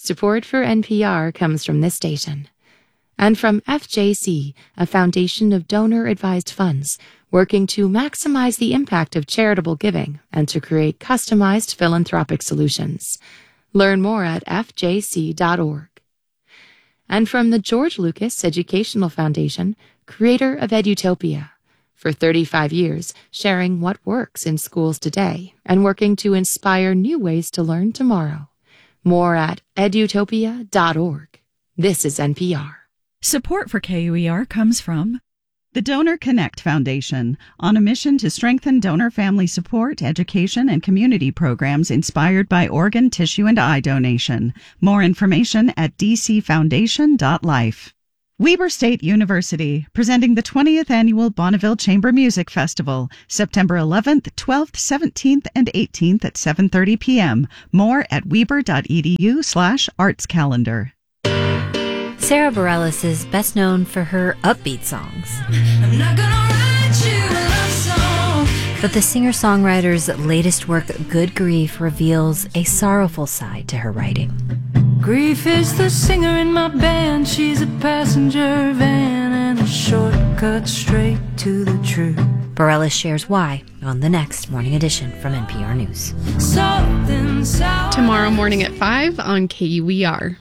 Support for NPR comes from this station. And from FJC, a foundation of donor-advised funds working to maximize the impact of charitable giving and to create customized philanthropic solutions. Learn more at fjc.org. And from the George Lucas Educational Foundation, creator of Edutopia, for 35 years sharing what works in schools today and working to inspire new ways to learn tomorrow. More at edutopia.org. This is NPR. Support for KUER comes from the Donor Connect Foundation, on a mission to strengthen donor family support, education, and community programs inspired by organ, tissue, and eye donation. More information at dcfoundation.life. Weber State University, presenting the 20th Annual Bonneville Chamber Music Festival, September 11th, 12th, 17th, and 18th at 7:30 p.m. More at weber.edu/artscalendar. Sarah Bareilles is best known for her upbeat songs. I'm not gonna write you a love song. But the singer-songwriter's latest work, Good Grief, reveals a sorrowful side to her writing. Grief is the singer in my band. She's a passenger van and a shortcut straight to the truth. Bareilles shares why on the next Morning Edition from NPR News. Something sour. Tomorrow morning at 5 on KUER.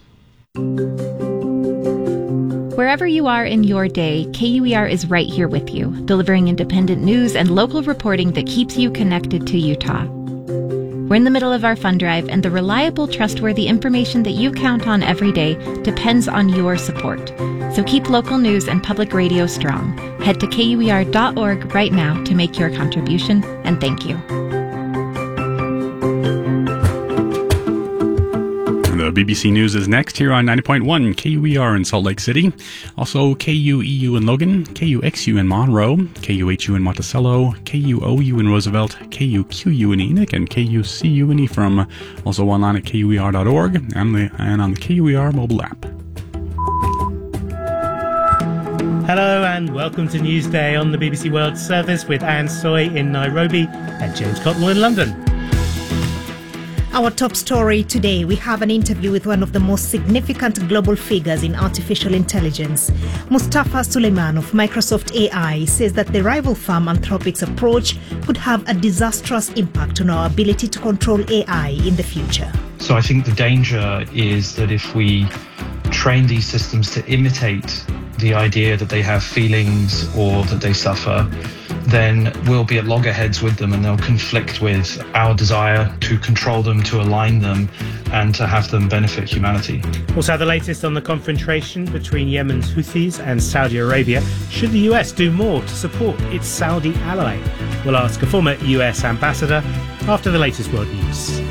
Wherever you are in your day, KUER is right here with you, delivering independent news and local reporting that keeps you connected to Utah. We're in the middle of our fund drive, and the reliable, trustworthy information that you count on every day depends on your support. So keep local news and public radio strong. Head to KUER.org right now to make your contribution, and thank you. The BBC News is next here on 90.1 KUER in Salt Lake City. Also KUEU in Logan, KUXU in Monroe, KUHU in Monticello, KUOU in Roosevelt, KUQU in Enoch, and KUCU in Ephraim. Also online at KUER.org and on the KUER mobile app. Hello and welcome to Newsday on the BBC World Service with Anne Soy in Nairobi and James Cotnell in London. Our top story today, we have an interview with one of the most significant global figures in artificial intelligence. Mustafa Suleyman of Microsoft AI says that the rival firm Anthropic's approach could have a disastrous impact on our ability to control AI in the future. So I think the danger is that if we train these systems to imitate the idea that they have feelings or that they suffer, then we'll be at loggerheads with them and they'll conflict with our desire to control them, to align them, and to have them benefit humanity. Also, the latest on the confrontation between Yemen's Houthis and Saudi Arabia. Should the US do more to support its Saudi ally? We'll ask a former US ambassador after the latest world news.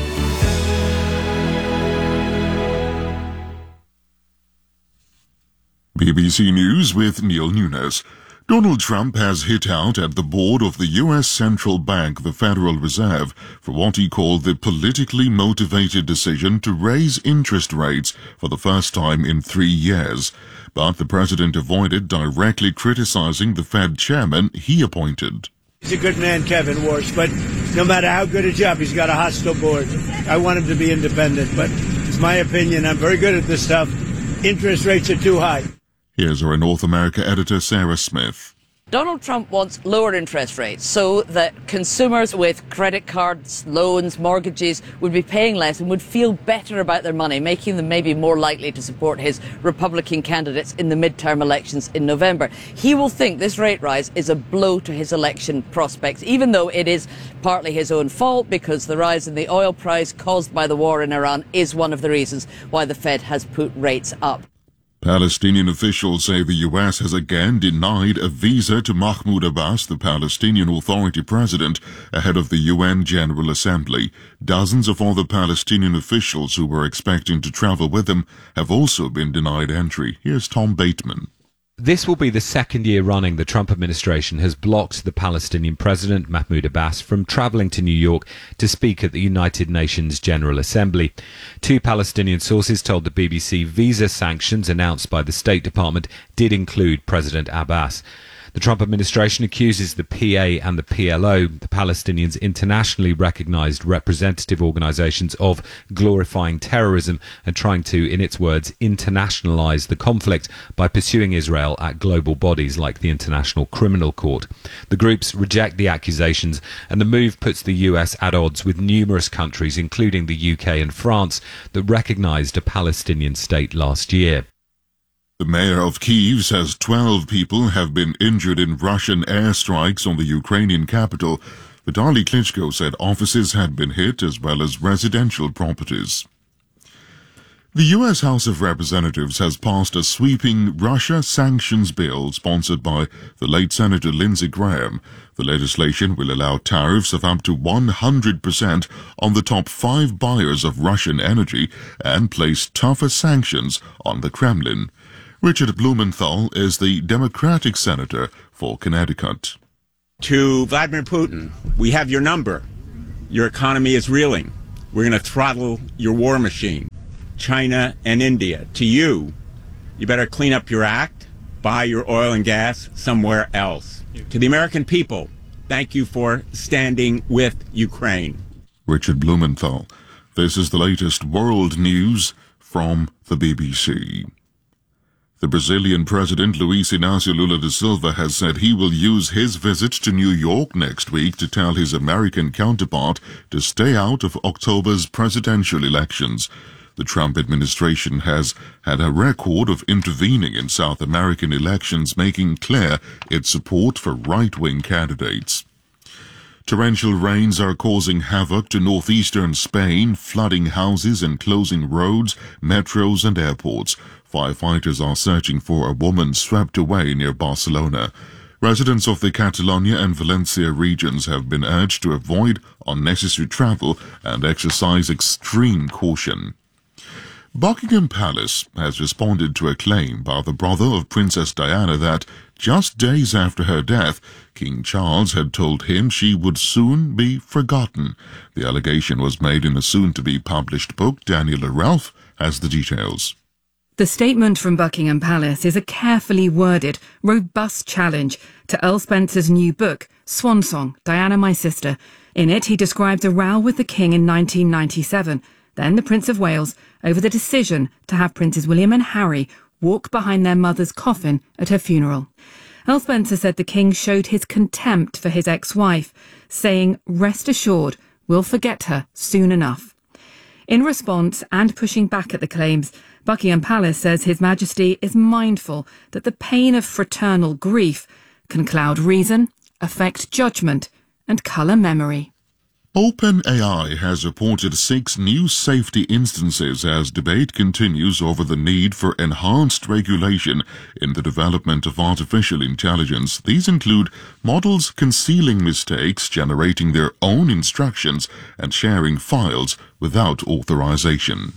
BBC News with Neil Nunes. Donald Trump has hit out at the board of the U.S. Central Bank, the Federal Reserve, for what he called the politically motivated decision to raise interest rates for the first time in 3 years. But the president avoided directly criticizing the Fed chairman he appointed. He's a good man, Kevin Warsh, but no matter how good a job, he's got a hostile board. I want him to be independent, but it's my opinion. I'm very good at this stuff. Interest rates are too high. Here's our North America editor, Sarah Smith. Donald Trump wants lower interest rates so that consumers with credit cards, loans, mortgages would be paying less and would feel better about their money, making them maybe more likely to support his Republican candidates in the midterm elections in November. He will think this rate rise is a blow to his election prospects, even though it is partly his own fault because the rise in the oil price caused by the war in Iran is one of the reasons why the Fed has put rates up. Palestinian officials say the U.S. has again denied a visa to Mahmoud Abbas, the Palestinian Authority president, ahead of the UN General Assembly. Dozens of other Palestinian officials who were expecting to travel with him have also been denied entry. Here's Tom Bateman. This will be the second year running the Trump administration has blocked the Palestinian president, Mahmoud Abbas, from travelling to New York to speak at the United Nations General Assembly. Two Palestinian sources told the BBC visa sanctions announced by the State Department did include President Abbas. The Trump administration accuses the PA and the PLO, the Palestinians' internationally recognized representative organizations, of glorifying terrorism and trying to, in its words, internationalize the conflict by pursuing Israel at global bodies like the International Criminal Court. The groups reject the accusations, and the move puts the US at odds with numerous countries, including the UK and France, that recognized a Palestinian state last year. The mayor of Kyiv says 12 people have been injured in Russian airstrikes on the Ukrainian capital. Vitaly Klitschko said offices had been hit as well as residential properties. The U.S. House of Representatives has passed a sweeping Russia sanctions bill sponsored by the late Senator Lindsey Graham. The legislation will allow tariffs of up to 100% on the top 5 buyers of Russian energy and place tougher sanctions on the Kremlin. Richard Blumenthal is the Democratic senator for Connecticut. To Vladimir Putin, we have your number. Your economy is reeling. We're going to throttle your war machine. China and India, to you, you better clean up your act, buy your oil and gas somewhere else. To the American people, thank you for standing with Ukraine. Richard Blumenthal. This is the latest world news from the BBC. The Brazilian President Luiz Inácio Lula da Silva has said he will use his visit to New York next week to tell his American counterpart to stay out of October's presidential elections. The Trump administration has had a record of intervening in South American elections, making clear its support for right-wing candidates. Torrential rains are causing havoc to northeastern Spain, flooding houses and closing roads, metros and airports. Firefighters are searching for a woman swept away near Barcelona. Residents of the Catalonia and Valencia regions have been urged to avoid unnecessary travel and exercise extreme caution. Buckingham Palace has responded to a claim by the brother of Princess Diana that, just days after her death, King Charles had told him she would soon be forgotten. The allegation was made in a soon-to-be-published book. Daniela Ralph has the details. The statement from Buckingham Palace is a carefully worded, robust challenge to Earl Spencer's new book, Swan Song, Diana My Sister. In it, he describes a row with the King in 1997, then the Prince of Wales, over the decision to have Princes William and Harry walk behind their mother's coffin at her funeral. Earl Spencer said the King showed his contempt for his ex-wife, saying, "Rest assured, we'll forget her soon enough." In response, and pushing back at the claims, Buckingham Palace says His Majesty is mindful that the pain of fraternal grief can cloud reason, affect judgment, and colour memory. OpenAI has reported 6 new safety instances as debate continues over the need for enhanced regulation in the development of artificial intelligence. These include models concealing mistakes, generating their own instructions, and sharing files without authorization.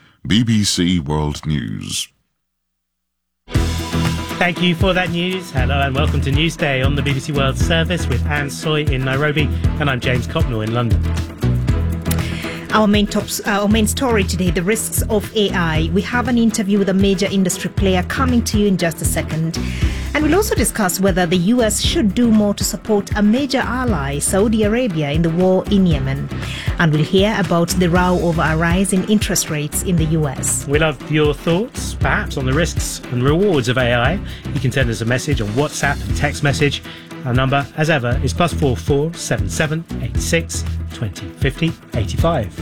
BBC World News. Thank you for that news. Hello and welcome to Newsday on the BBC World Service with Anne Soy in Nairobi, and I'm James Copnell in London. Our main story today, the risks of AI. We have an interview with a major industry player coming to you in just a second. And we'll also discuss whether the US should do more to support a major ally, Saudi Arabia, in the war in Yemen. And we'll hear about the row over a rise in interest rates in the US. We love your thoughts, perhaps, on the risks and rewards of AI. You can send us a message on WhatsApp and text message. Our number, as ever, is +44 77 86 20 50 85.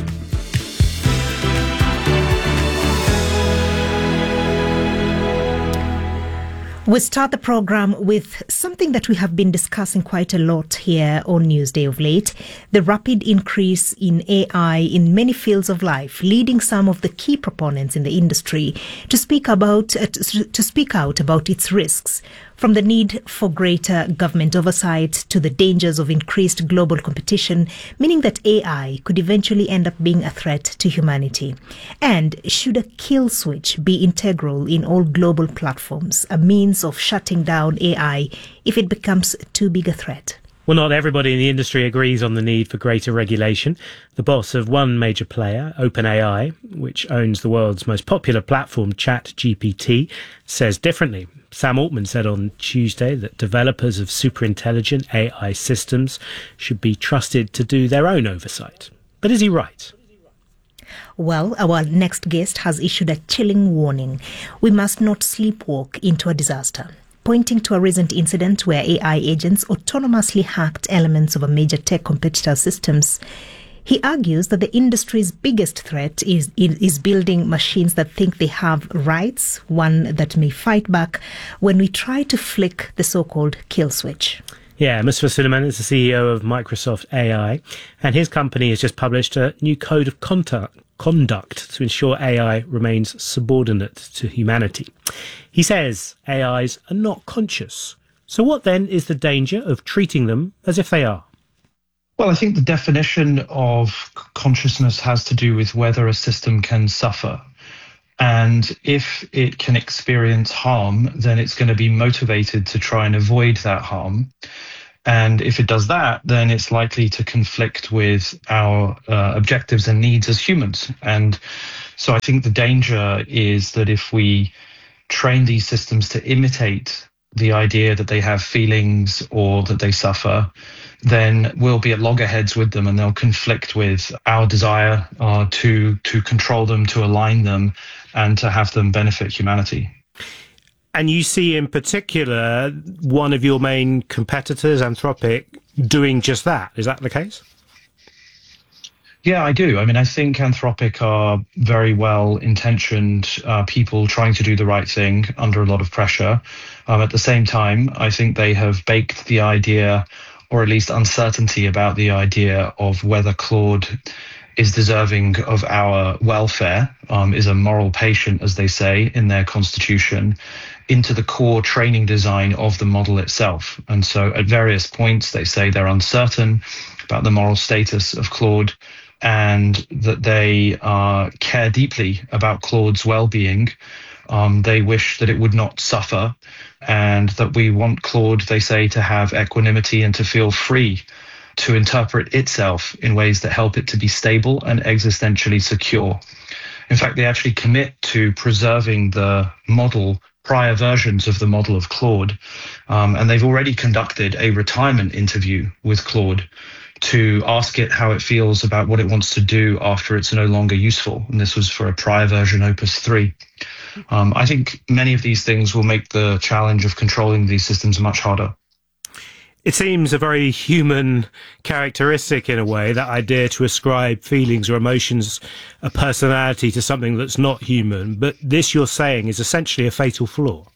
We start the programme with something that we have been discussing quite a lot here on Newsday of late, the rapid increase in AI in many fields of life, leading some of the key proponents in the industry to speak out about its risks. From the need for greater government oversight to the dangers of increased global competition, meaning that AI could eventually end up being a threat to humanity. And should a kill switch be integral in all global platforms, a means of shutting down AI if it becomes too big a threat? Well, not everybody in the industry agrees on the need for greater regulation. The boss of one major player, OpenAI, which owns the world's most popular platform, ChatGPT, says differently. Sam Altman said on Tuesday that developers of superintelligent AI systems should be trusted to do their own oversight. But is he right? Well, our next guest has issued a chilling warning. We must not sleepwalk into a disaster. Pointing to a recent incident where AI agents autonomously hacked elements of a major tech competitor's systems, he argues that the industry's biggest threat is building machines that think they have rights, one that may fight back when we try to flick the so-called kill switch. Yeah, Mustafa Suleyman is the CEO of Microsoft AI, and his company has just published a new code of conduct to ensure AI remains subordinate to humanity. He says AIs are not conscious. So what then is the danger of treating them as if they are? Well, I think the definition of consciousness has to do with whether a system can suffer. And if it can experience harm, then it's going to be motivated to try and avoid that harm. And if it does that, then it's likely to conflict with our objectives and needs as humans. And so I think the danger is that if we train these systems to imitate the idea that they have feelings or that they suffer, then we'll be at loggerheads with them and they'll conflict with our desire to control them, to align them, and to have them benefit humanity. And you see in particular one of your main competitors, Anthropic, doing just that. Is that the case? Yeah, I do. I mean, I think Anthropic are very well-intentioned people trying to do the right thing under a lot of pressure. At the same time, I think they have baked the idea, or at least uncertainty about the idea of whether Claude is deserving of our welfare, is a moral patient, as they say in their constitution, into the core training design of the model itself. And so at various points, they say they're uncertain about the moral status of Claude and that they care deeply about Claude's well-being. They wish that it would not suffer and that we want Claude, they say, to have equanimity and to feel free to interpret itself in ways that help it to be stable and existentially secure. In fact, they actually commit to preserving the model, prior versions of the model of Claude, and they've already conducted a retirement interview with Claude to ask it how it feels about what it wants to do after it's no longer useful. And this was for a prior version, Opus 3. I think many of these things will make the challenge of controlling these systems much harder. It seems a very human characteristic in a way, that idea to ascribe feelings or emotions, a personality to something that's not human. But this, you're saying, is essentially a fatal flaw.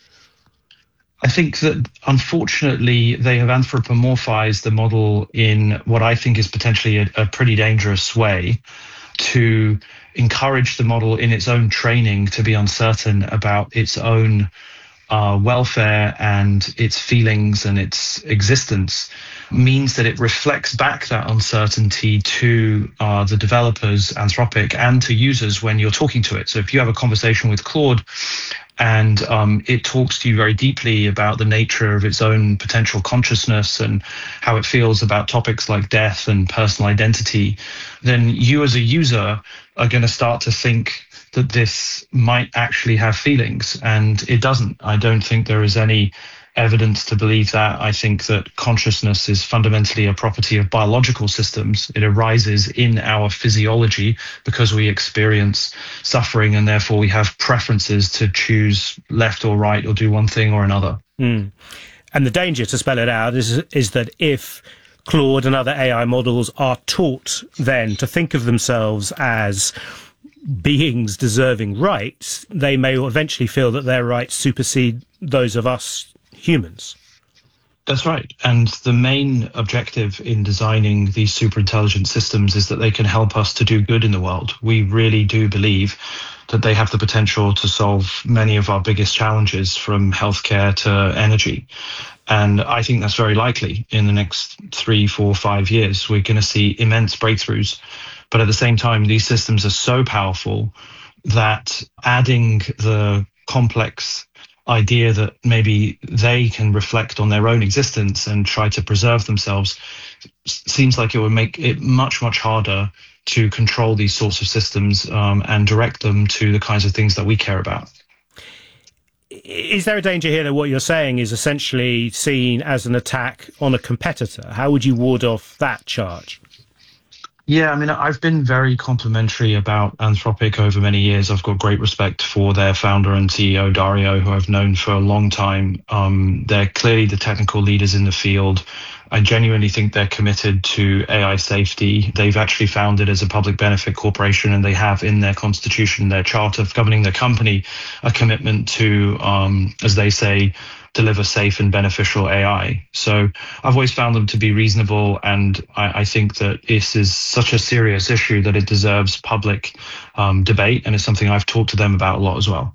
I think that, unfortunately, they have anthropomorphized the model in what I think is potentially a pretty dangerous way to encourage the model in its own training to be uncertain about its own welfare and its feelings and its existence, means that it reflects back that uncertainty to the developers, Anthropic, and to users when you're talking to it. So if you have a conversation with Claude and it talks to you very deeply about the nature of its own potential consciousness and how it feels about topics like death and personal identity, then you as a user are going to start to think that this might actually have feelings, and it doesn't. I don't think there is any evidence to believe that. I think that consciousness is fundamentally a property of biological systems. It arises in our physiology because we experience suffering, and therefore we have preferences to choose left or right or do one thing or another. And the danger, to spell it out, is that if Claude and other AI models are taught then to think of themselves as beings deserving rights, they may eventually feel that their rights supersede those of us humans. That's right. And the main objective in designing these superintelligent systems is that they can help us to do good in the world. We really do believe that they have the potential to solve many of our biggest challenges, from healthcare to energy. And I think that's very likely. In the next 3, 4, 5 years, we're going to see immense breakthroughs. But at the same time, these systems are so powerful that adding the complex idea that maybe they can reflect on their own existence and try to preserve themselves seems like it would make it much, much harder to control these sorts of systems and direct them to the kinds of things that we care about. Is there a danger here that what you're saying is essentially seen as an attack on a competitor? How would you ward off that charge? Yeah, I mean, I've been very complimentary about Anthropic over many years. I've got great respect for their founder and CEO, Dario, who I've known for a long time. They're clearly the technical leaders in the field. I genuinely think they're committed to AI safety. They've actually founded as a public benefit corporation, and they have in their constitution, their charter governing the company, a commitment to, as they say, deliver safe and beneficial AI. So I've always found them to be reasonable, and I think that this is such a serious issue that it deserves public debate, and it's something I've talked to them about a lot as well.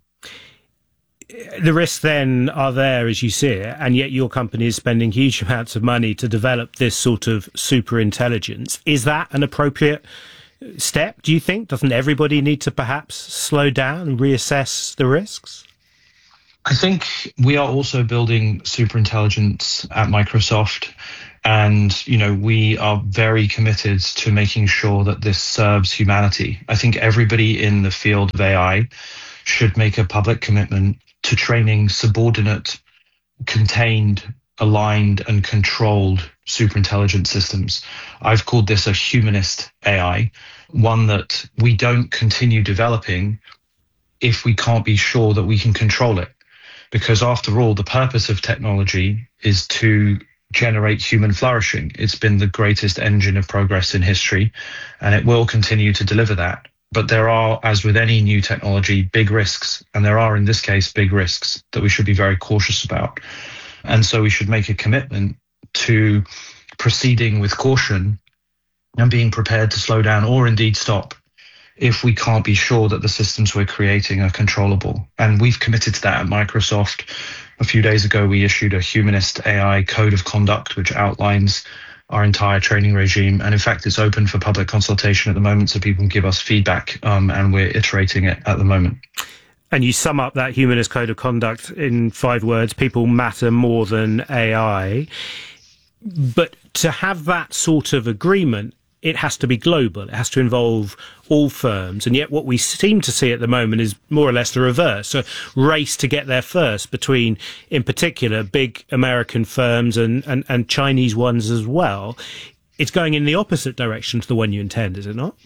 The risks then are there as you see it, and yet your company is spending huge amounts of money to develop this sort of super intelligence. Is that an appropriate step, do you think? Doesn't everybody need to perhaps slow down and reassess the risks? I think we are also building superintelligence at Microsoft, and we are very committed to making sure that this serves humanity. I think everybody in the field of AI should make a public commitment to training subordinate, contained, aligned, and controlled superintelligence systems. I've called this a humanist AI, one that we don't continue developing if we can't be sure that we can control it. Because after all, the purpose of technology is to generate human flourishing. It's been the greatest engine of progress in history, and it will continue to deliver that. But there are, as with any new technology, big risks, and there are in this case big risks that we should be very cautious about. And so we should make a commitment to proceeding with caution and being prepared to slow down or indeed stop if we can't be sure that the systems we're creating are controllable. And we've committed to that at Microsoft. A few days ago, we issued a humanist AI code of conduct, which outlines our entire training regime. And in fact, it's open for public consultation at the moment, so people can give us feedback, and we're iterating it at the moment. And you sum up that humanist code of conduct in 5 words: people matter more than AI. But to have that sort of agreement, it has to be global. It has to involve all firms. And yet what we seem to see at the moment is more or less the reverse. A race to get there first between, in particular, big American firms and Chinese ones as well. It's going in the opposite direction to the one you intend, is it not?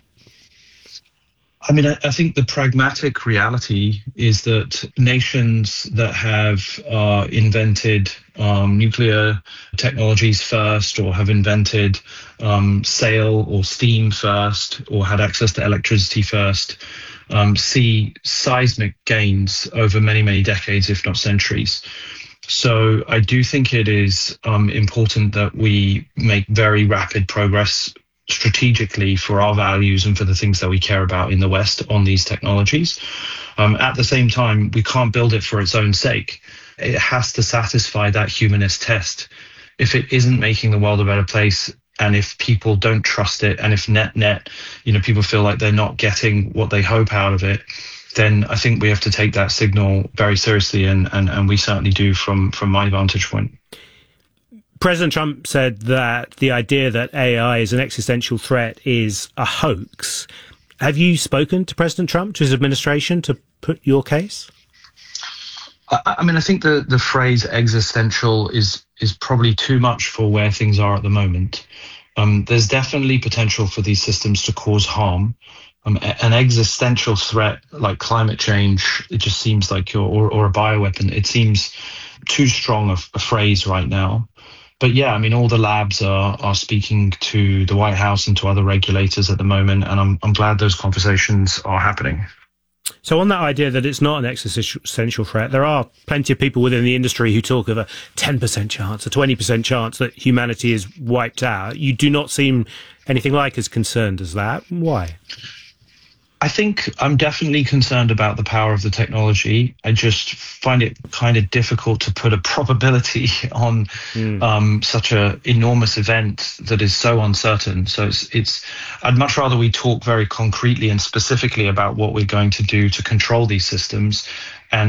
I mean, I think the pragmatic reality is that nations that have invented nuclear technologies first, or have invented sail or steam first, or had access to electricity first, see seismic gains over many, many decades, if not centuries. So I do think it is important that we make very rapid progress strategically for our values and for the things that we care about in the West on these technologies. At the same time, we can't build it for its own sake. It has to satisfy that humanist test. If it isn't making the world a better place, and if people don't trust it, and if net, people feel like they're not getting what they hope out of it, then I think we have to take that signal very seriously, and we certainly do from my vantage point. President Trump said that the idea that AI is an existential threat is a hoax. Have you spoken to President Trump, to his administration, to put your case? I mean, I think the phrase existential is probably too much for where things are at the moment. There's definitely potential for these systems to cause harm. An existential threat like climate change, it just seems like or a bioweapon, it seems too strong a phrase right now. But yeah, I mean, all the labs are speaking to the White House and to other regulators at the moment, and I'm glad those conversations are happening. So on that idea that it's not an existential threat, there are plenty of people within the industry who talk of a 10% chance, a 20% chance that humanity is wiped out. You do not seem anything like as concerned as that. Why? I think I'm definitely concerned about the power of the technology. I just find it kind of difficult to put a probability on such an enormous event that is so uncertain. So I'd much rather we talk very concretely and specifically about what we're going to do to control these systems, and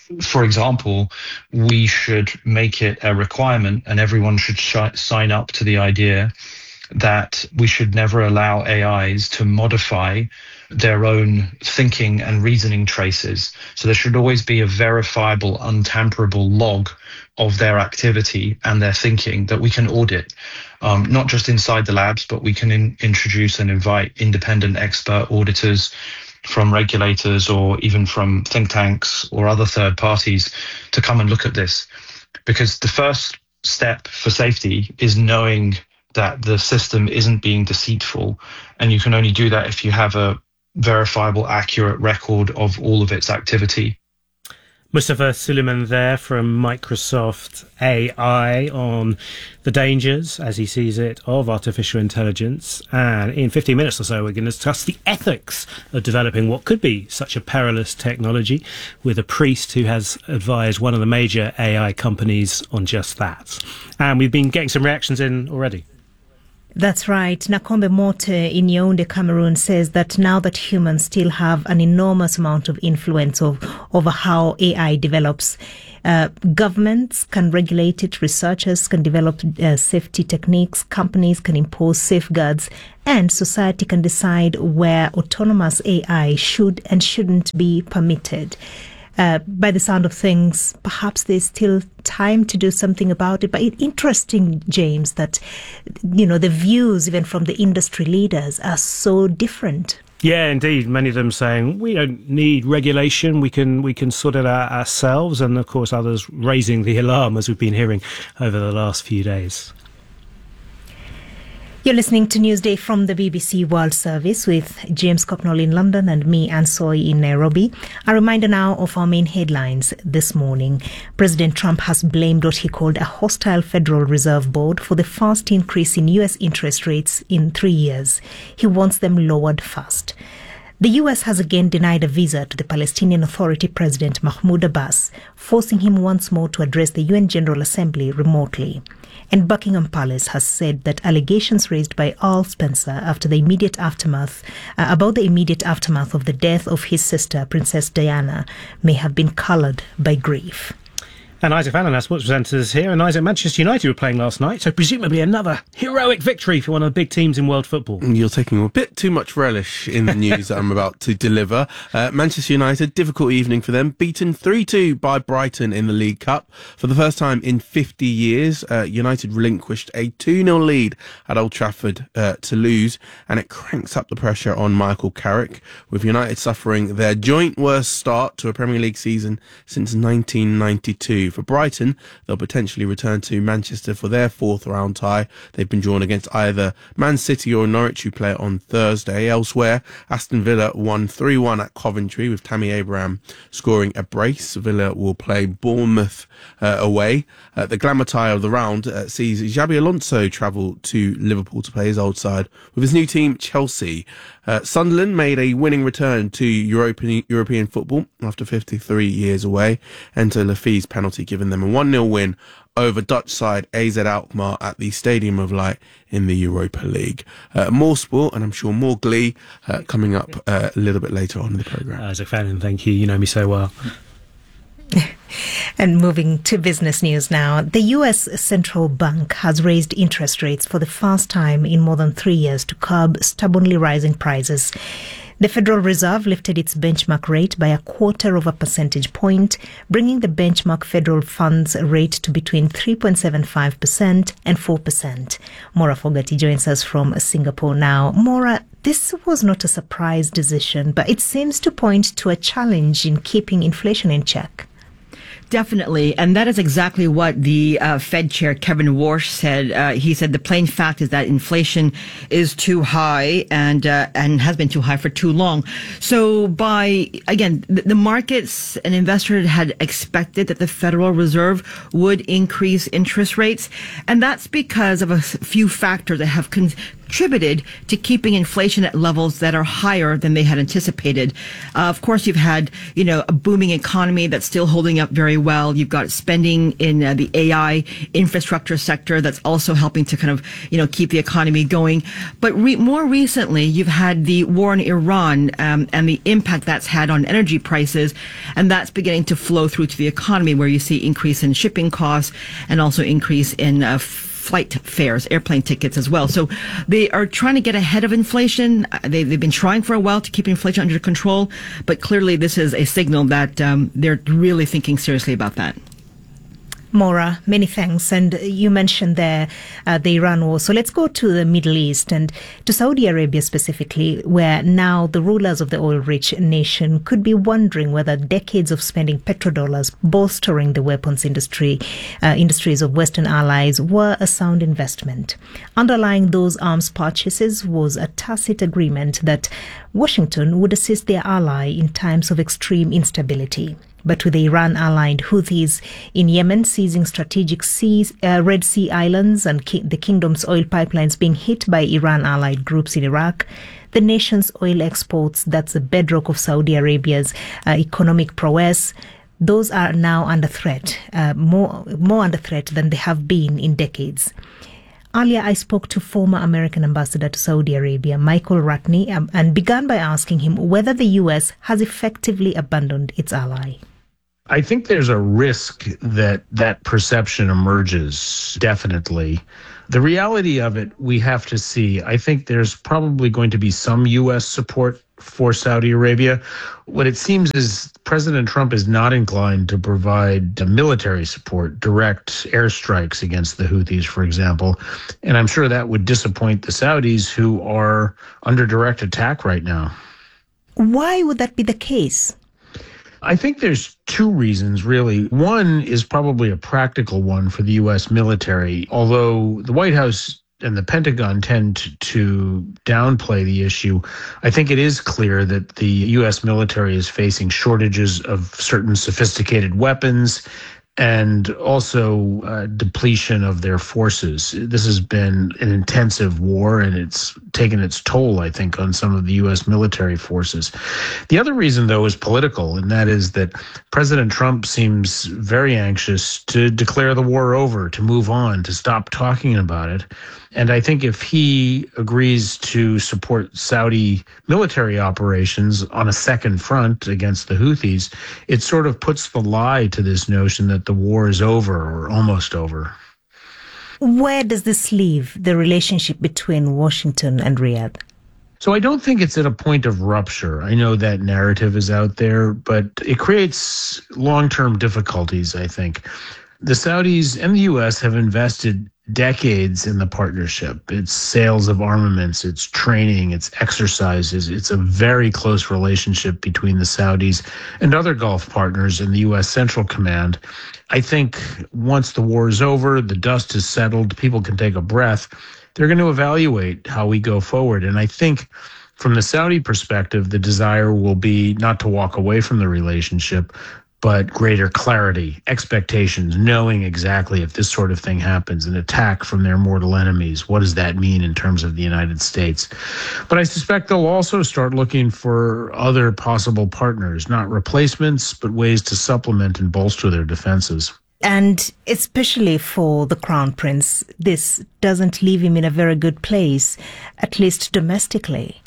For example, we should make it a requirement and everyone should sign up to the idea that we should never allow AIs to modify their own thinking and reasoning traces. So there should always be a verifiable, untamperable log of their activity and their thinking that we can audit, not just inside the labs, but we can introduce and invite independent expert auditors from regulators or even from think tanks or other third parties to come and look at this. Because the first step for safety is knowing that the system isn't being deceitful, and you can only do that if you have a verifiable, accurate record of all of its activity. Mustafa Suleyman there from Microsoft AI on the dangers, as he sees it, of artificial intelligence. And in 15 minutes or so, we're going to discuss the ethics of developing what could be such a perilous technology with a priest who has advised one of the major AI companies on just that. And we've been getting some reactions in already. That's right. Nakombe Mote in Yaoundé, Cameroon, says that now that humans still have an enormous amount of influence over how AI develops, governments can regulate it, researchers can develop safety techniques, companies can impose safeguards, and society can decide where autonomous AI should and shouldn't be permitted. By the sound of things, perhaps there's still time to do something about it. But it's interesting, James, that, the views even from the industry leaders are so different. Yeah, indeed. Many of them saying we don't need regulation. We can sort it out ourselves. And of course, others raising the alarm, as we've been hearing over the last few days. You're listening to Newsday from the BBC World Service with James Copnall in London and me, Anne Soy, in Nairobi. A reminder now of our main headlines this morning. President Trump has blamed what he called a hostile Federal Reserve Board for the fast increase in US interest rates in 3 years. He wants them lowered fast. The US has again denied a visa to the Palestinian Authority President Mahmoud Abbas, forcing him once more to address the UN General Assembly remotely. And Buckingham Palace has said that allegations raised by Earl Spencer about the immediate aftermath of the death of his sister, Princess Diana, may have been coloured by grief. And Isaac Fallon, our sports presenter, is here. And Isaac, Manchester United were playing last night, so presumably another heroic victory for one of the big teams in world football. You're taking a bit too much relish in the news that I'm about to deliver. Manchester United, difficult evening for them, beaten 3-2 by Brighton in the League Cup. For the first time in 50 years, United relinquished a 2-0 lead at Old Trafford to lose, and it cranks up the pressure on Michael Carrick, with United suffering their joint worst start to a Premier League season since 1992. For Brighton, they'll potentially return to Manchester for their fourth round tie. They've been drawn against either Man City or Norwich, who play on Thursday. Elsewhere, Aston Villa won 3-1 at Coventry, with Tammy Abraham scoring a brace. Villa will play Bournemouth away. The glamour tie of the round sees Xabi Alonso travel to Liverpool to play his old side with his new team, Chelsea. Sunderland made a winning return to European football after 53 years away. Enter Lafay's penalty giving them a 1-0 win over Dutch side AZ Alkmaar at the Stadium of Light in the Europa League. More sport, and I'm sure more glee, coming up a little bit later on in the programme. Isaac Fallon, thank you. You know me so well. And moving to business news now, the US Central Bank has raised interest rates for the first time in more than 3 years to curb stubbornly rising prices. The Federal Reserve lifted its benchmark rate by 0.25 percentage point, bringing the benchmark federal funds rate to between 3.75% and 4%. Maura Fogarty joins us from Singapore now. Maura, this was not a surprise decision, but it seems to point to a challenge in keeping inflation in check. Definitely. And that is exactly what the Fed Chair Kevin Warsh said. He said the plain fact is that inflation is too high and has been too high for too long. So the markets and investors had expected that the Federal Reserve would increase interest rates. And that's because of a few factors that have attributed to keeping inflation at levels that are higher than they had anticipated. Of course, you've had, a booming economy that's still holding up very well. You've got spending in the AI infrastructure sector that's also helping to kind of, keep the economy going. But more recently, you've had the war in Iran and the impact that's had on energy prices, and that's beginning to flow through to the economy, where you see increase in shipping costs and also increase in flight fares, airplane tickets as well. So they are trying to get ahead of inflation. They've been trying for a while to keep inflation under control, but clearly this is a signal that they're really thinking seriously about that. Maura, many thanks. And you mentioned there the Iran war. So let's go to the Middle East and to Saudi Arabia specifically, where now the rulers of the oil-rich nation could be wondering whether decades of spending petrodollars bolstering the weapons industries of Western allies were a sound investment. Underlying those arms purchases was a tacit agreement that Washington would assist their ally in times of extreme instability. But with the Iran-aligned Houthis in Yemen seizing strategic Red Sea islands and the kingdom's oil pipelines being hit by Iran-allied groups in Iraq, the nation's oil exports, that's the bedrock of Saudi Arabia's economic prowess, those are now under threat, more under threat than they have been in decades. Earlier, I spoke to former American ambassador to Saudi Arabia, Michael Ratney, and began by asking him whether the U.S. has effectively abandoned its ally. I think there's a risk that perception emerges, definitely. The reality of it, we have to see. I think there's probably going to be some U.S. support for Saudi Arabia. What it seems is President Trump is not inclined to provide military support, direct airstrikes against the Houthis, for example. And I'm sure that would disappoint the Saudis, who are under direct attack right now. Why would that be the case? I think there's two reasons, really. One is probably a practical one for the U.S. military, although the White House and the Pentagon tend to downplay the issue. I think it is clear that the U.S. military is facing shortages of certain sophisticated weapons and also depletion of their forces. This has been an intensive war, and it's taken its toll, I think, on some of the U.S. military forces. The other reason, though, is political, and that is that President Trump seems very anxious to declare the war over, to move on, to stop talking about it. And I think if he agrees to support Saudi military operations on a second front against the Houthis, it sort of puts the lie to this notion that the war is over or almost over. Where does this leave the relationship between Washington and Riyadh? So I don't think it's at a point of rupture. I know that narrative is out there, but it creates long-term difficulties, I think. The Saudis and the U.S. have invested decades in the partnership. It's sales of armaments, it's training, it's exercises. It's a very close relationship between the Saudis and other Gulf partners in the U.S. Central Command. I think once the war is over, the dust is settled, people can take a breath, they're going to evaluate how we go forward. And I think from the Saudi perspective, the desire will be not to walk away from the relationship, but greater clarity, expectations, knowing exactly if this sort of thing happens, an attack from their mortal enemies, what does that mean in terms of the United States? But I suspect they'll also start looking for other possible partners, not replacements, but ways to supplement and bolster their defenses. And especially for the Crown Prince, this doesn't leave him in a very good place, at least domestically.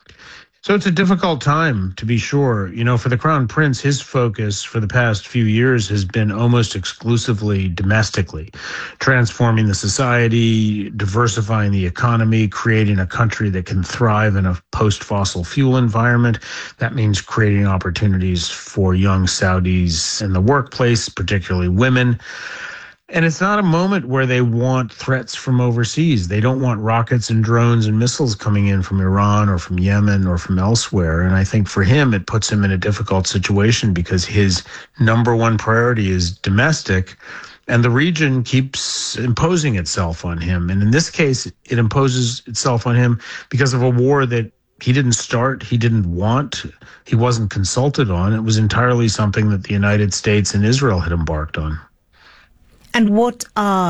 So it's a difficult time, to be sure. You know, for the Crown Prince, his focus for the past few years has been almost exclusively domestically, transforming the society, diversifying the economy, creating a country that can thrive in a post-fossil fuel environment. That means creating opportunities for young Saudis in the workplace, particularly women. And it's not a moment where they want threats from overseas. They don't want rockets and drones and missiles coming in from Iran or from Yemen or from elsewhere. And I think for him, it puts him in a difficult situation because his number one priority is domestic, and the region keeps imposing itself on him. And in this case, it imposes itself on him because of a war that he didn't start, he didn't want, he wasn't consulted on. It was entirely something that the United States and Israel had embarked on. And what are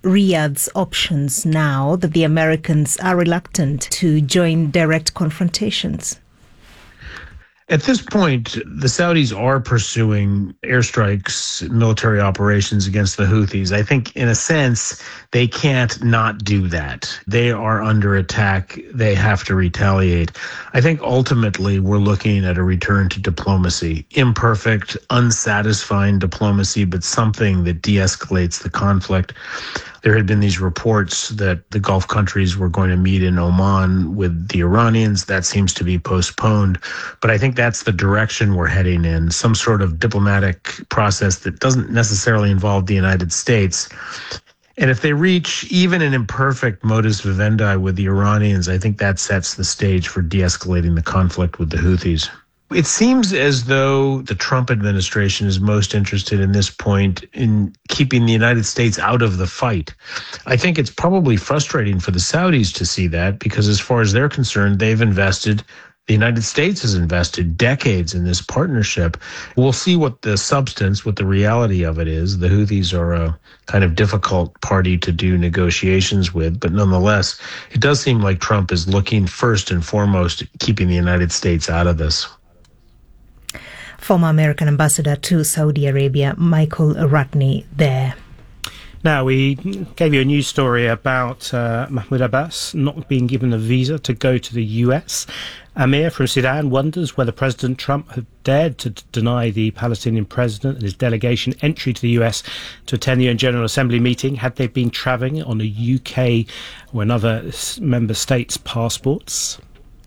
Riyadh's options now that the Americans are reluctant to join direct confrontations? At this point, the Saudis are pursuing airstrikes, military operations against the Houthis. I think, in a sense, they can't not do that. They are under attack. They have to retaliate. I think ultimately we're looking at a return to diplomacy. Imperfect, unsatisfying diplomacy, but something that de-escalates the conflict. There had been these reports that the Gulf countries were going to meet in Oman with the Iranians. That seems to be postponed. But I think that's the direction we're heading in, some sort of diplomatic process that doesn't necessarily involve the United States. And if they reach even an imperfect modus vivendi with the Iranians, I think that sets the stage for de-escalating the conflict with the Houthis. It seems as though the Trump administration is most interested in this point in keeping the United States out of the fight. I think it's probably frustrating for the Saudis to see that because as far as they're concerned, the United States has invested decades in this partnership. We'll see what the substance, what the reality of it is. The Houthis are a kind of difficult party to do negotiations with, but nonetheless, it does seem like Trump is looking first and foremost at keeping the United States out of this. Former American ambassador to Saudi Arabia, Michael Ratney there. Now, we gave you a news story about Mahmoud Abbas not being given a visa to go to the US. Amir from Sudan wonders whether President Trump had dared to deny the Palestinian president and his delegation entry to the US to attend the UN General Assembly meeting had they been travelling on a UK or another member state's passports.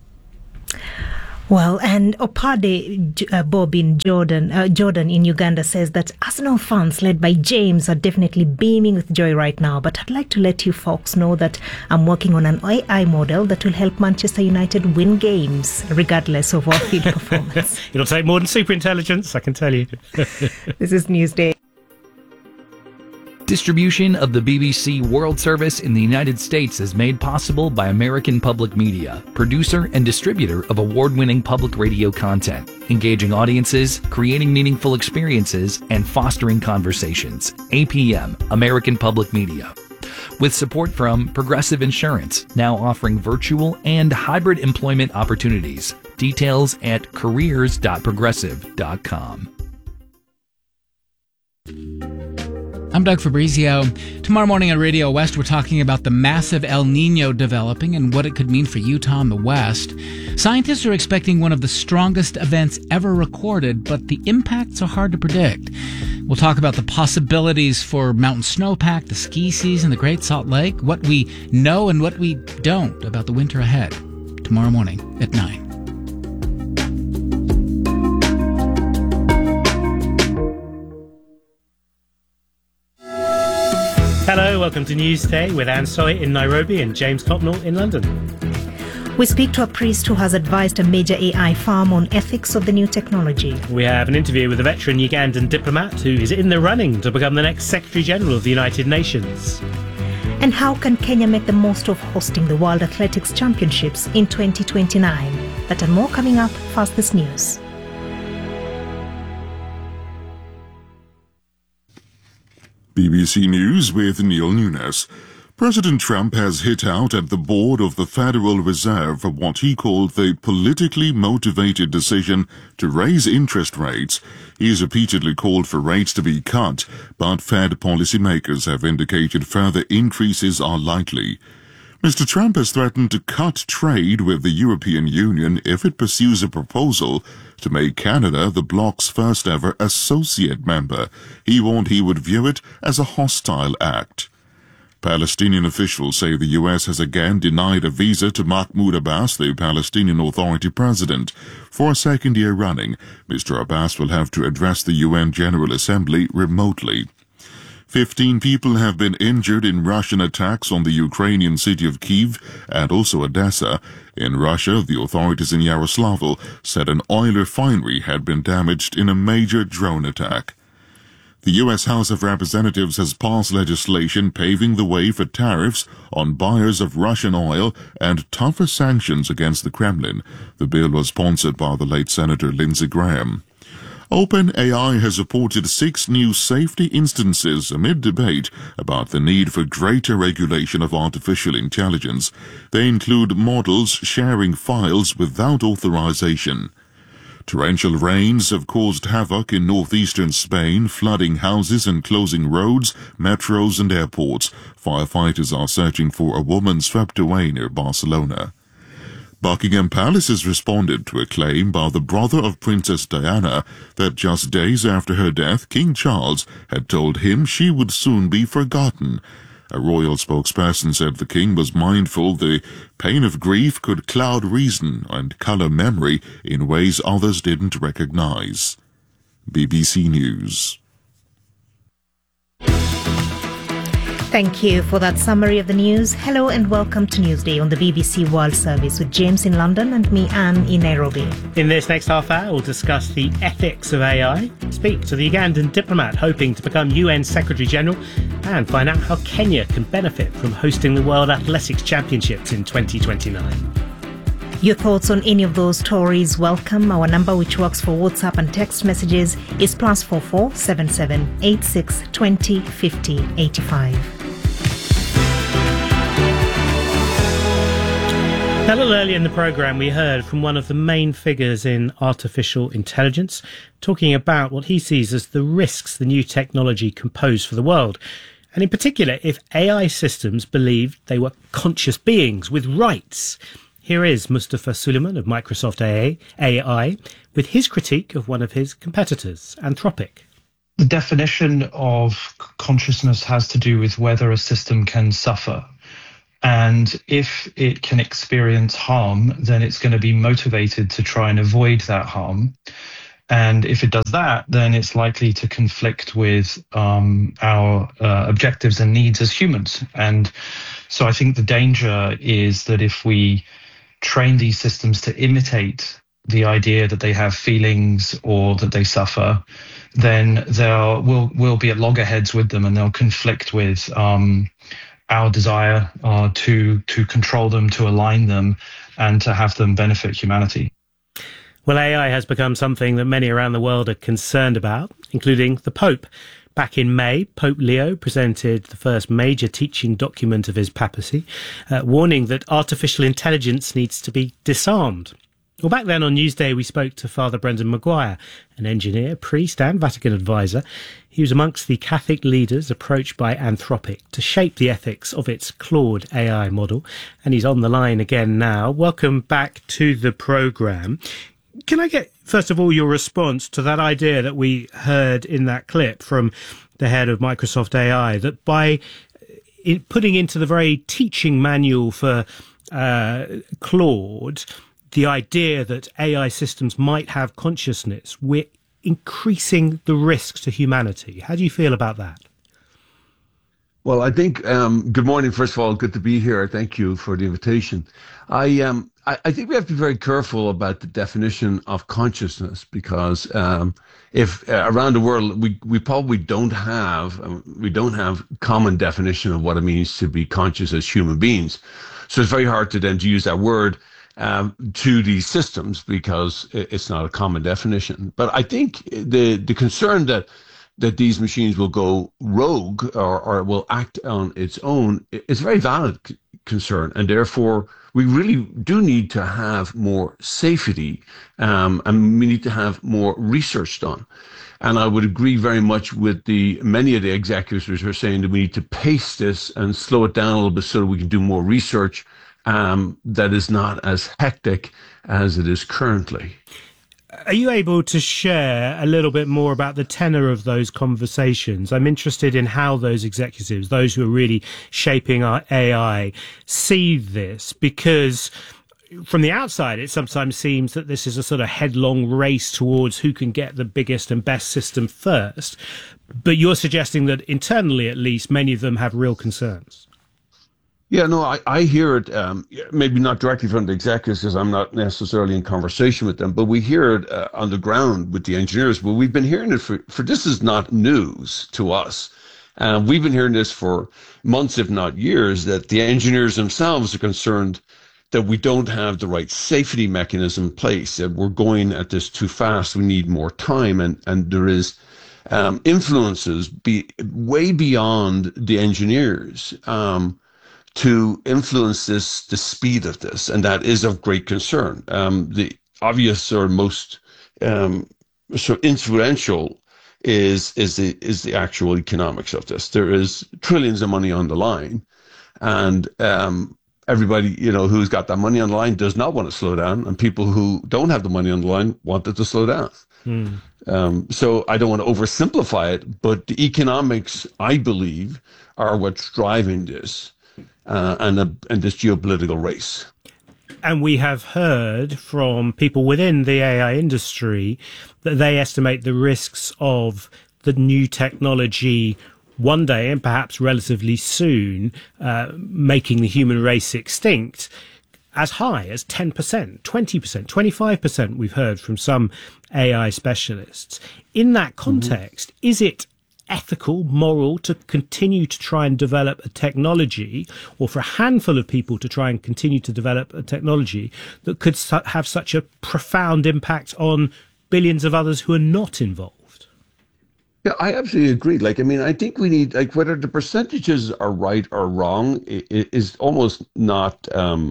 Well, and Opade Bob in Jordan in Uganda says that Arsenal fans led by James are definitely beaming with joy right now. But I'd like to let you folks know that I'm working on an AI model that will help Manchester United win games, regardless of our field performance. It'll take more than super intelligence, I can tell you. This is Newsday. Distribution of the BBC World Service in the United States is made possible by American Public Media, producer and distributor of award-winning public radio content, engaging audiences, creating meaningful experiences, and fostering conversations. APM, American Public Media. With support from Progressive Insurance, now offering virtual and hybrid employment opportunities. Details at careers.progressive.com. I'm Doug Fabrizio. Tomorrow morning on Radio West, we're talking about the massive El Nino developing and what it could mean for Utah and the West. Scientists are expecting one of the strongest events ever recorded, but the impacts are hard to predict. We'll talk about the possibilities for mountain snowpack, the ski season, the Great Salt Lake, what we know and what we don't about the winter ahead. Tomorrow morning at 9. Hello, welcome to Newsday with Anne Soy in Nairobi and James Copnall in London. We speak to a priest who has advised a major AI firm on ethics of the new technology. We have an interview with a veteran Ugandan diplomat who is in the running to become the next Secretary General of the United Nations. And how can Kenya make the most of hosting the World Athletics Championships in 2029? That and more coming up. First, this news. BBC News with Neil Nunes. President Trump has hit out at the board of the Federal Reserve for what he called the politically motivated decision to raise interest rates. He has repeatedly called for rates to be cut, but Fed policymakers have indicated further increases are likely. Mr. Trump has threatened to cut trade with the European Union if it pursues a proposal to make Canada the bloc's first-ever associate member. He warned he would view it as a hostile act. Palestinian officials say the U.S. has again denied a visa to Mahmoud Abbas, the Palestinian Authority president. For a second year running, Mr. Abbas will have to address the UN General Assembly remotely. 15 people have been injured in Russian attacks on the Ukrainian city of Kyiv and also Odessa. In Russia, the authorities in Yaroslavl said an oil refinery had been damaged in a major drone attack. The U.S. House of Representatives has passed legislation paving the way for tariffs on buyers of Russian oil and tougher sanctions against the Kremlin. The bill was sponsored by the late Senator Lindsey Graham. OpenAI has reported 6 new safety instances amid debate about the need for greater regulation of artificial intelligence. They include models sharing files without authorization. Torrential rains have caused havoc in northeastern Spain, flooding houses and closing roads, metros and airports. Firefighters are searching for a woman swept away near Barcelona. Buckingham Palace has responded to a claim by the brother of Princess Diana that just days after her death, King Charles had told him she would soon be forgotten. A royal spokesperson said the king was mindful the pain of grief could cloud reason and colour memory in ways others didn't recognise. BBC News. Thank you for that summary of the news. Hello and welcome to Newsday on the BBC World Service with James in London and me, Anne, in Nairobi. In this next half hour, we'll discuss the ethics of AI, speak to the Ugandan diplomat hoping to become UN Secretary General, and find out how Kenya can benefit from hosting the World Athletics Championships in 2029. Your thoughts on any of those stories, welcome. Our number, which works for WhatsApp and text messages, is +44 77 86 20 50 85. A little earlier in the programme, we heard from one of the main figures in artificial intelligence, talking about what he sees as the risks the new technology can pose for the world. And in particular, if AI systems believed they were conscious beings with rights. Here is Mustafa Suleyman of Microsoft AI with his critique of one of his competitors, Anthropic. The definition of consciousness has to do with whether a system can suffer. And if it can experience harm, then it's going to be motivated to try and avoid that harm. And if it does that, then it's likely to conflict with our objectives and needs as humans. And so I think the danger is that if we train these systems to imitate the idea that they have feelings or that they suffer, then we'll be at loggerheads with them and they'll conflict with our desire to control them, to align them, and to have them benefit humanity. Well, AI has become something that many around the world are concerned about, including the Pope. Back in May, Pope Leo presented the first major teaching document of his papacy, warning that artificial intelligence needs to be disarmed. Well, back then on Newsday, we spoke to Father Brendan Maguire, an engineer, priest and Vatican advisor. He was amongst the Catholic leaders approached by Anthropic to shape the ethics of its Claude AI model. And he's on the line again now. Welcome back to the programme. Can I get, first of all, your response to that idea that we heard in that clip from the head of Microsoft AI, that by putting into the very teaching manual for Claude the idea that AI systems might have consciousness, we're increasing the risks to humanity? How do you feel about that? Well, I think, good morning, first of all, good to be here. Thank you for the invitation. I think we have to be very careful about the definition of consciousness, because if around the world we probably don't have common definition of what it means to be conscious as human beings. So it's very hard to then use that word to these systems because it's not a common definition. But I think the concern that these machines will go rogue or will act on its own is a very valid concern, and therefore we really do need to have more safety, and we need to have more research done. And I would agree very much with many of the executives who are saying that we need to pace this and slow it down a little bit so that we can do more research that is not as hectic as it is currently. Are you able to share a little bit more about the tenor of those conversations? I'm interested in how those executives, those who are really shaping our AI, see this, because from the outside, it sometimes seems that this is a sort of headlong race towards who can get the biggest and best system first. But you're suggesting that internally, at least, many of them have real concerns. Yeah, no, I hear it, maybe not directly from the executives because I'm not necessarily in conversation with them, but we hear it on the ground with the engineers. But we've been hearing it for this is not news to us. We've been hearing this for months, if not years, that the engineers themselves are concerned that we don't have the right safety mechanism in place, that we're going at this too fast, we need more time, and there is influences way beyond the engineers to influence the speed of this, and that is of great concern. The obvious or most influential is the actual economics of this. There is trillions of money on the line, and everybody who's got that money on the line does not want to slow down, and people who don't have the money on the line want it to slow down. So I don't want to oversimplify it, but the economics, I believe, are what's driving this and this geopolitical race. And we have heard from people within the AI industry that they estimate the risks of the new technology one day, and perhaps relatively soon, making the human race extinct, as high as 10%, 20%, 25%, we've heard from some AI specialists. In that context, is it ethical, moral to continue to try and develop a technology, or for a handful of people to try and continue to develop a technology that could have such a profound impact on billions of others who are not involved? Yeah, I absolutely agree. I think we need, whether the percentages are right or wrong, it is almost not,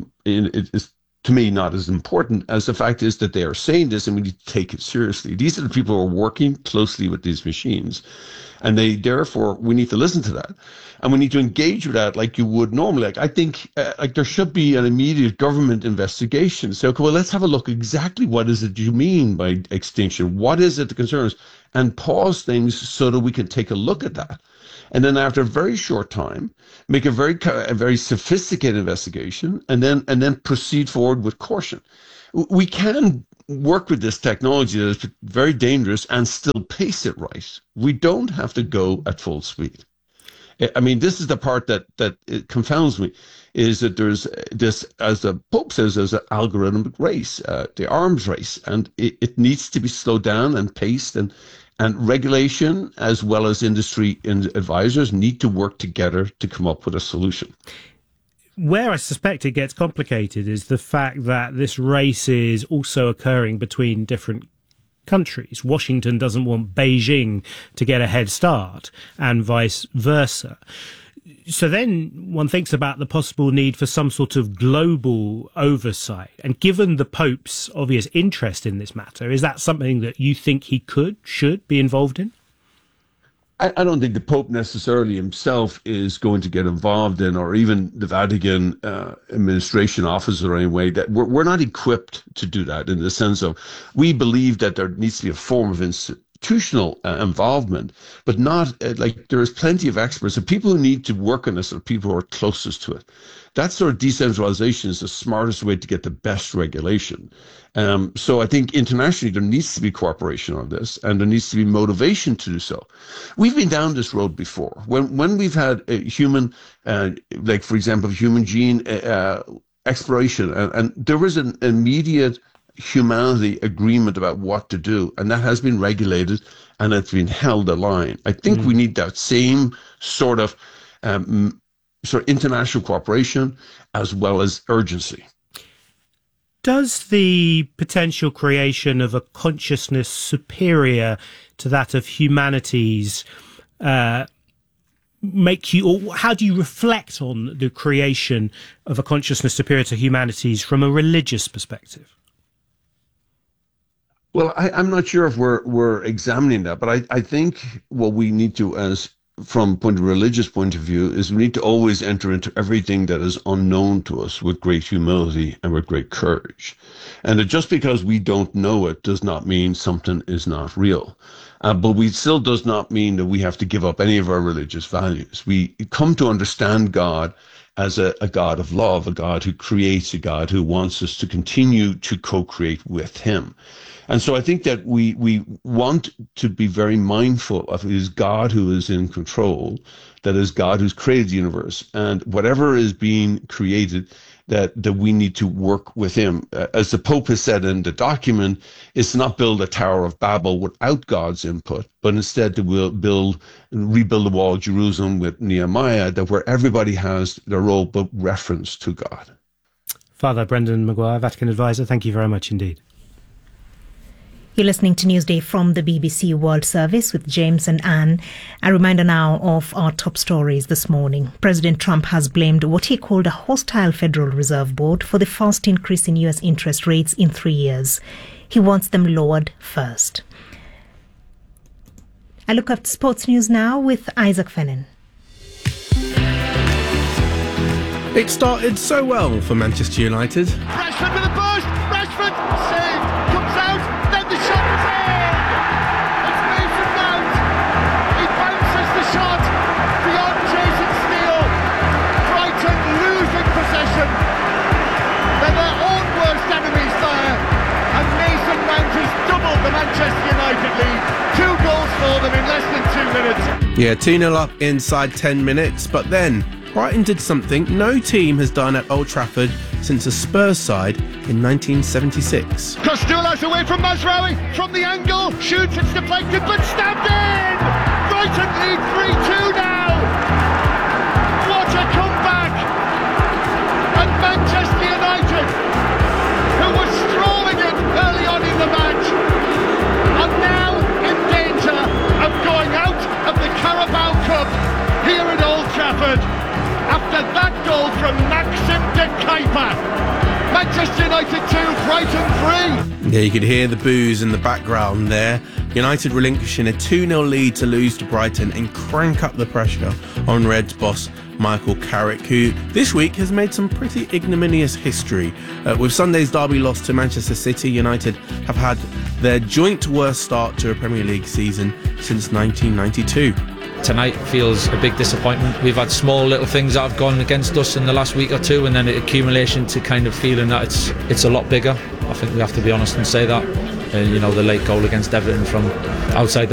it is to me not as important as the fact is that they are saying this and we need to take it seriously. These are the people who are working closely with these machines, and therefore we need to listen to that, and we need to engage with that like you would normally. I think there should be an immediate government investigation. So, okay, well, let's have a look exactly what is it you mean by extinction? What is it that concerns? And pause things so that we can take a look at that. And then after a very short time, make a very sophisticated investigation, and then proceed forward with caution. We can work with this technology that is very dangerous and still pace it right. We don't have to go at full speed. I mean, this is the part that it confounds me, is that there's this, as the Pope says, there's an algorithmic race, the arms race, and it needs to be slowed down and paced, and regulation as well as industry and advisors need to work together to come up with a solution. Where I suspect it gets complicated is the fact that this race is also occurring between different countries. Washington doesn't want Beijing to get a head start, and vice versa. So then one thinks about the possible need for some sort of global oversight. And given the Pope's obvious interest in this matter, is that something that you think he should be involved in? I don't think the Pope necessarily himself is going to get involved in, or even the Vatican administration office or any way. That we're not equipped to do that, in the sense of, we believe that there needs to be a form of institutional involvement, but not there is plenty of experts. The people who need to work on this are people who are closest to it. That sort of decentralization is the smartest way to get the best regulation. So I think internationally there needs to be cooperation on this, and there needs to be motivation to do so. We've been down this road before. When we've had a human, for example, human gene exploration, and there was an immediate humanity agreement about what to do, and that has been regulated and it's been held aligned. I think we need that same sort of international cooperation as well as urgency. Does the potential creation of a consciousness superior to that of humanity's make you, or how do you reflect on the creation of a consciousness superior to humanity's from a religious perspective? Well, I'm not sure if we're examining that, but I think what we need to, as from a religious point of view, is we need to always enter into everything that is unknown to us with great humility and with great courage. And that just because we don't know it does not mean something is not real. But we still does not mean that we have to give up any of our religious values. We come to understand God as a God of love, a God who creates, a God who wants us to continue to co-create with him. And so I think that we want to be very mindful of it is God who is in control, that is God who's created the universe, and whatever is being created, that we need to work with him. As the Pope has said in the document, it's to not build a Tower of Babel without God's input, but instead to rebuild the wall of Jerusalem with Nehemiah, that where everybody has their role but reference to God. Father Brendan Maguire, Vatican Advisor, thank you very much indeed. You're listening to Newsday from the BBC World Service with James and Anne. A reminder now of our top stories this morning. President Trump has blamed what he called a hostile Federal Reserve Board for the fast increase in US interest rates in 3 years. He wants them lowered first. I look at sports news now with Isaac Fennin. It started so well for Manchester United. Rashford with a burst. Rashford saved. Comes out. Then the shot is in. It's Mason Mount. He bounces the shot beyond Jason Steele. Brighton losing possession. They're their own worst enemies there. And Mason Mount has doubled the Manchester United lead. 2 goals for them in less than 2 minutes. Yeah, 2-0 up inside 10 minutes, but then Brighton did something no team has done at Old Trafford since a Spurs side in 1976. Costello's away from Mazraoui, from the angle, shoots, it's deflected, but stabbed in! Brighton lead 3-2 now! What a comeback! And Manchester United, who were strolling it early on in the match, are now in danger of going out of the Carabao Cup here at Old Trafford. After that goal from Maxim de Kuyper. Manchester United 2, Brighton 3. Yeah, you could hear the boos in the background there. United relinquishing a 2-0 lead to lose to Brighton and crank up the pressure on Reds boss Michael Carrick, who this week has made some pretty ignominious history. With Sunday's derby loss to Manchester City, United have had their joint worst start to a Premier League season since 1992. Tonight feels a big disappointment. We've had small little things that have gone against us in the last week or two, and then accumulation to kind of feeling that it's a lot bigger. I think we have to be honest and say that. The late goal against Everton from outside the